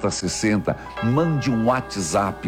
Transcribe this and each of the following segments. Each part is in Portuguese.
6060. Mande um WhatsApp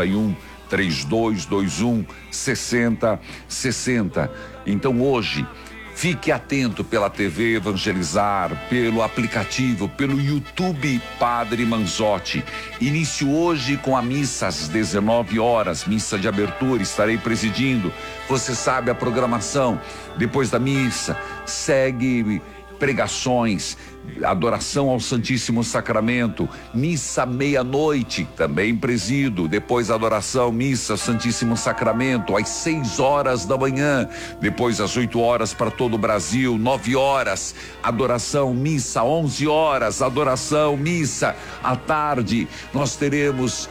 41-3221-6060. Então hoje, fique atento pela TV Evangelizar, pelo aplicativo, pelo YouTube Padre Manzotti. Inicio hoje com a missa às 19 horas, missa de abertura, estarei presidindo. Você sabe a programação. Depois da missa, segue pregações, adoração ao Santíssimo Sacramento, missa meia-noite, também presido, depois adoração, missa, Santíssimo Sacramento, às 6 horas da manhã, depois às 8 horas para todo o Brasil, 9 horas, adoração, missa, 11 horas, adoração, missa, à tarde, nós teremos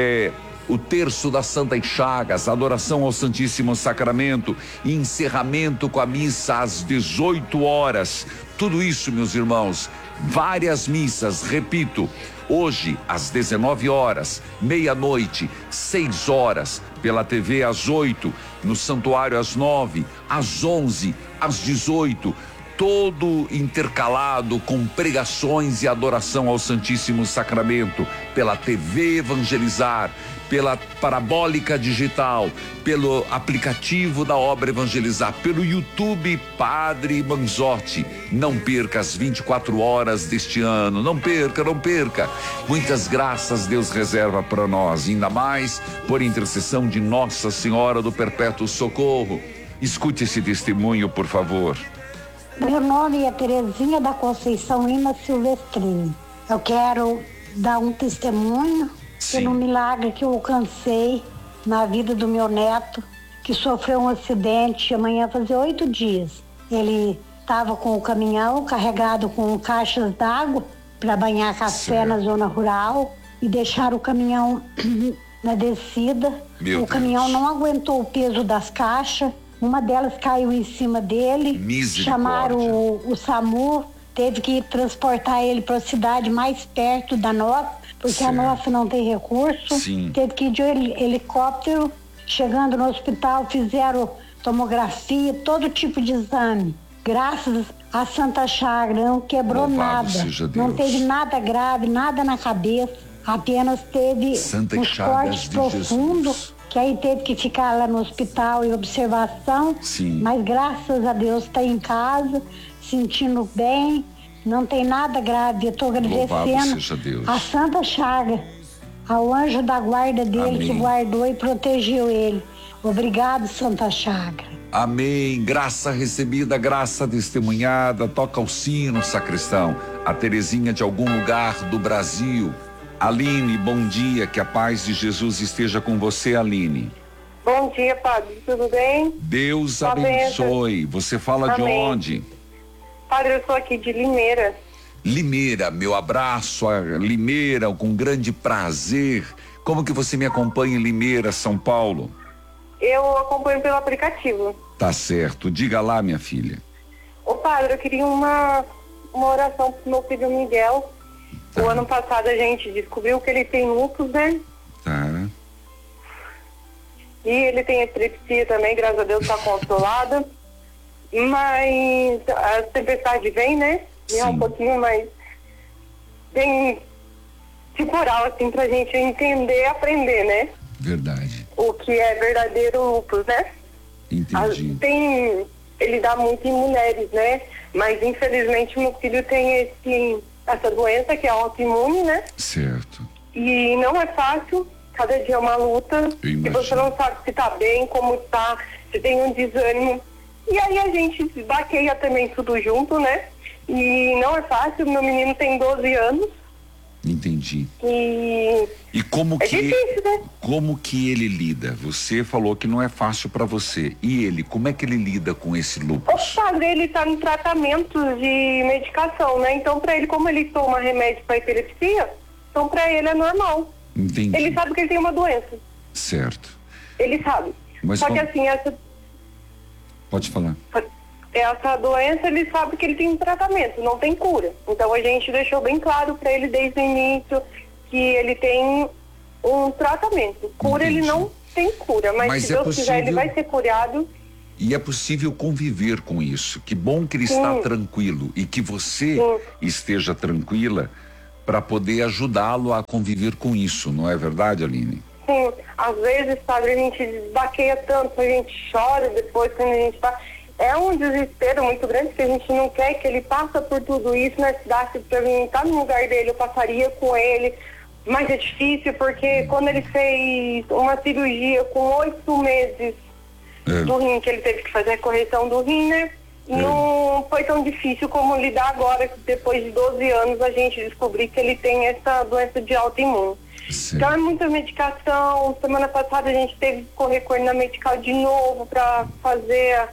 o terço das Santas Chagas, adoração ao Santíssimo Sacramento e encerramento com a missa às 18 horas. Tudo isso, meus irmãos, várias missas, repito, hoje às 19 horas, meia-noite, 6 horas, pela TV às 8, no santuário às 9, às 11, às 18, todo intercalado com pregações e adoração ao Santíssimo Sacramento, pela TV Evangelizar, pela parabólica digital, pelo aplicativo da Obra Evangelizar, pelo YouTube Padre Manzotti. Não perca as 24 horas deste ano, não perca, não perca. Muitas graças Deus reserva para nós, ainda mais por intercessão de Nossa Senhora do Perpétuo Socorro. Escute esse testemunho, por favor. Meu nome é Terezinha da Conceição Lima Silvestrini. Eu quero dar um testemunho pelo milagre que eu alcancei na vida do meu neto, que sofreu um acidente amanhã fazia 8 dias. Ele estava com o caminhão carregado com caixas d'água para banhar café na zona rural e deixaram o caminhão na descida. O caminhão não aguentou o peso das caixas, uma delas caiu em cima dele, chamaram o SAMU, teve que transportar ele para a cidade mais perto da nossa, porque a nossa não tem recurso. Teve que ir de helicóptero. Chegando no hospital, fizeram tomografia, todo tipo de exame. Graças a Santa Chaga, não quebrou nada. Não teve nada grave, nada na cabeça. Apenas teve uns cortes profundos, que aí teve que ficar lá no hospital em observação. Mas graças a Deus está em casa, sentindo bem. Não tem nada grave. Eu estou agradecendo a Santa Chaga, ao anjo da guarda dele. Amém. Que guardou e protegeu ele. Obrigado, Santa Chaga. Amém. Graça recebida, graça testemunhada. Toca o sino, sacristão. A Terezinha de algum lugar do Brasil. Aline, bom dia. Que a paz de Jesus esteja com você, Aline. Bom dia, padre. Tudo bem? Deus abençoe. Você fala de onde? Padre, eu sou aqui de Limeira. Limeira, meu abraço a Limeira, com grande prazer. Como que você me acompanha em Limeira, São Paulo? Eu acompanho pelo aplicativo. Tá certo. Diga lá, minha filha. Ô padre, eu queria uma oração pro meu filho Miguel. O ano passado a gente descobriu que ele tem lúpus, né? Tá. E ele tem epilepsia também, graças a Deus tá controlada. Mas a tempestade vem, né? É um pouquinho, mas tem temporal, assim, pra gente entender e aprender, né? Verdade. O que é verdadeiro lúpus, né? Entendi. Ele dá muito em mulheres, né? Mas infelizmente meu filho tem essa doença que é autoimune, né? Certo. E não é fácil, cada dia é uma luta. E você não sabe se tá bem, como tá, se tem um desânimo. E aí a gente baqueia também tudo junto, né? E não é fácil, meu menino tem 12 anos. Entendi. E como é difícil, né? Como que ele lida? Você falou que não é fácil para você. E ele, como é que ele lida com esse lúpus? O padre, ele tá em tratamento de medicação, né? Então para ele, como ele toma remédio para epilepsia, então para ele é normal. Entendi. Ele sabe que ele tem uma doença. Certo. Ele sabe. Mas só que assim, Pode falar. Essa doença, ele sabe que ele tem um tratamento, não tem cura. Então a gente deixou bem claro para ele desde o início que ele tem um tratamento. Cura, ele não tem cura, mas se Deus quiser, ele vai ser curado. E é possível conviver com isso. Que bom que ele está tranquilo e que você esteja tranquila, para poder ajudá-lo a conviver com isso, não é verdade, Aline? Sim, às vezes, padre, a gente desbaqueia tanto, a gente chora depois quando a gente tá... É um desespero muito grande, porque a gente não quer que ele passe por tudo isso, né? Se desse pra mim estar no lugar dele, eu passaria com ele, mas é difícil, porque quando ele fez uma cirurgia com 8 meses do rim, que ele teve que fazer a correção do rim, né? Não foi tão difícil como lidar agora, que depois de 12 anos a gente descobriu que ele tem essa doença de autoimune. Sim. Então é muita medicação. Semana passada a gente teve que correr com ele na medical de novo para fazer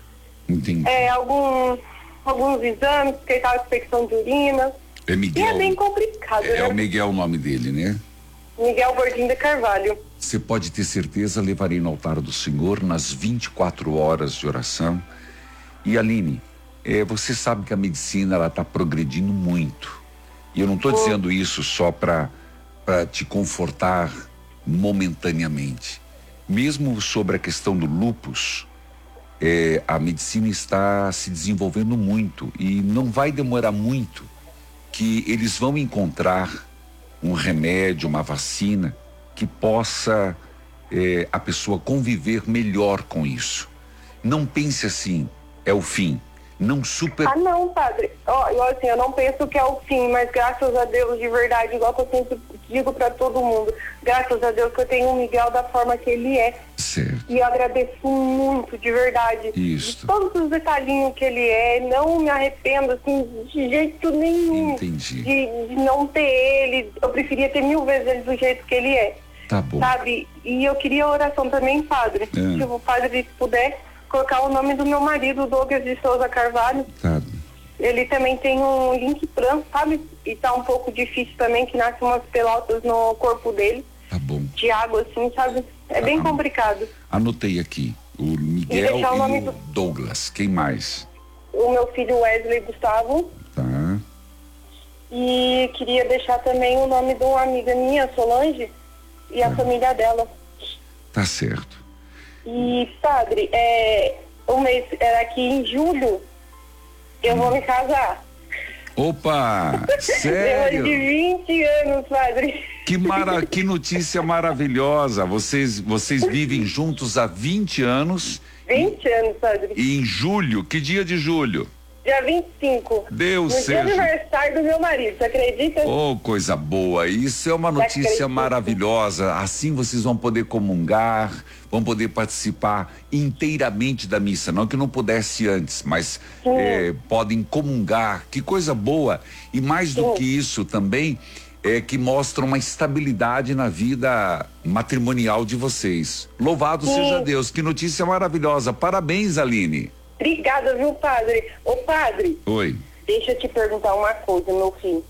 alguns exames, porque ele estava com infecção de urina. É Miguel. E é bem complicado, né? É o Miguel o nome dele, né? Miguel Bordim de Carvalho. Você pode ter certeza, levarei no altar do Senhor nas 24 horas de oração. E Aline, você sabe que a medicina ela está progredindo muito. E eu não estou dizendo isso só para te confortar momentaneamente. Mesmo sobre a questão do lúpus, a medicina está se desenvolvendo muito e não vai demorar muito que eles vão encontrar um remédio, uma vacina que possa a pessoa conviver melhor com isso. Não pense assim, é o fim. Não não, padre. Eu não penso que é o fim, mas graças a Deus, de verdade, igual que eu sempre digo para todo mundo, graças a Deus que eu tenho o Miguel da forma que ele é. Certo. E eu agradeço muito, de verdade. Isso. De todos os detalhinhos que ele é, não me arrependo, assim, de jeito nenhum. Entendi. De não ter ele, eu preferia ter 1000 vezes ele do jeito que ele é. Tá bom. Sabe? E eu queria oração também, padre. Se o padre puder colocar o nome do meu marido, Douglas de Souza Carvalho. Tá. Ele também tem um link trans, sabe? E tá um pouco difícil também, que nasce umas pelotas no corpo dele. Tá bom. De água, assim, sabe? É bem complicado. Anotei aqui. O Miguel e o Douglas. Quem mais? O meu filho Wesley Gustavo. Tá. E queria deixar também o nome de uma amiga minha, Solange, e a família dela. Tá certo. E, padre, o mês era aqui em julho, eu vou me casar. Opa! Sério? Depois de 20 anos, padre. Que notícia maravilhosa. Vocês vivem juntos há 20 anos. 20 anos, padre. E em julho, que dia de julho? Dia 25. Deus seja. No dia do aniversário do meu marido, você acredita? Oh, coisa boa. Isso é uma notícia maravilhosa. Assim vocês vão poder comungar, vão poder participar inteiramente da missa. Não que não pudesse antes, mas podem comungar. Que coisa boa. E mais do que isso também, que mostra uma estabilidade na vida matrimonial de vocês. Louvado seja Deus. Que notícia maravilhosa. Parabéns, Aline. Obrigada, viu, padre? Ô, padre. Oi. Deixa eu te perguntar uma coisa, meu filho.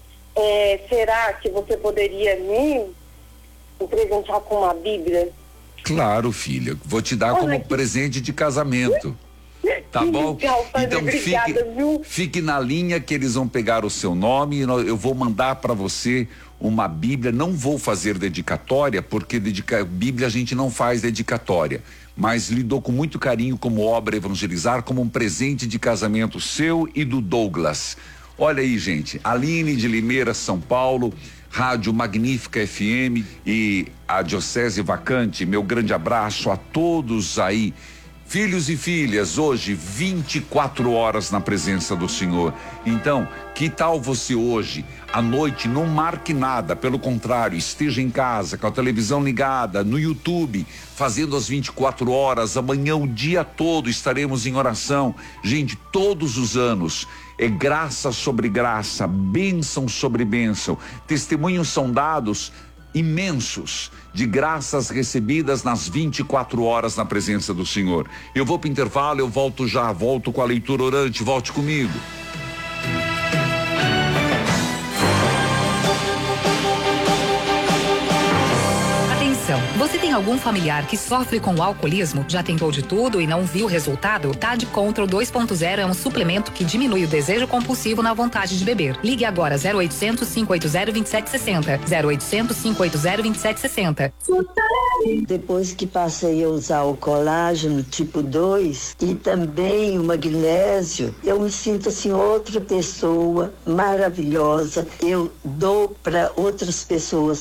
Será que você poderia me presentear com uma Bíblia? Claro, filha. Vou te dar como presente de casamento. Tá bom? Legal, padre. Então Obrigada, viu? fique na linha que eles vão pegar o seu nome e eu vou mandar para você uma Bíblia. Não vou fazer dedicatória, porque Bíblia a gente não faz dedicatória, mas lhe dou com muito carinho como obra evangelizar, como um presente de casamento seu e do Douglas. Olha aí, gente, Aline de Limeira, São Paulo, Rádio Magnífica FM e a Diocese Vacante, meu grande abraço a todos aí. Filhos e filhas, hoje 24 horas na presença do Senhor. Então, que tal você hoje, à noite, não marque nada, pelo contrário, esteja em casa, com a televisão ligada, no YouTube, fazendo as 24 horas, amanhã o dia todo estaremos em oração. Gente, todos os anos, é graça sobre graça, bênção sobre bênção, testemunhos são dados imensos de graças recebidas nas 24 horas na presença do Senhor. Eu vou para o intervalo, eu volto com a leitura orante, volte comigo. Atenção, você Você tem algum familiar que sofre com o alcoolismo? Já tentou de tudo e não viu resultado? TAD Control 2.0 é um suplemento que diminui o desejo compulsivo na vontade de beber. Ligue agora 0800 580 2760. 0800 580 2760. Depois que passei a usar o colágeno tipo 2 e também o magnésio, eu me sinto assim outra pessoa maravilhosa. Eu dou para outras pessoas